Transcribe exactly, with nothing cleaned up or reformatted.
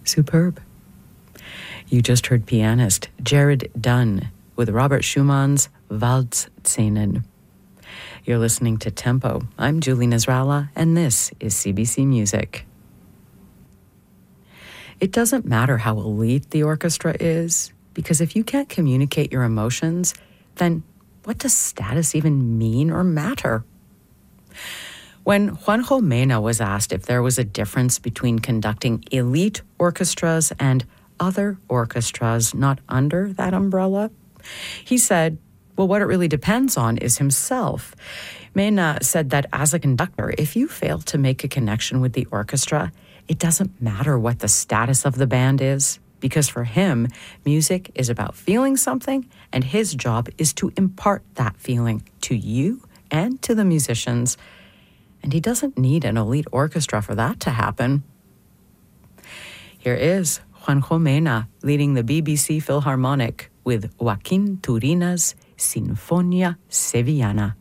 Superb. You just heard pianist Jared Dunn with Robert Schumann's Waldszenen. You're listening to Tempo. I'm Julie Nasrallah, and this is C B C Music. It doesn't matter how elite the orchestra is, because if you can't communicate your emotions, then what does status even mean or matter? When Juanjo Mena was asked if there was a difference between conducting elite orchestras and other orchestras not under that umbrella, he said, well, what it really depends on is himself. Mena said that as a conductor, if you fail to make a connection with the orchestra, it doesn't matter what the status of the band is, because for him, music is about feeling something, and his job is to impart that feeling to you and to the musicians. And he doesn't need an elite orchestra for that to happen. Here is Juanjo Mena leading the B B C Philharmonic with Joaquin Turina's Sinfonia Sevillana.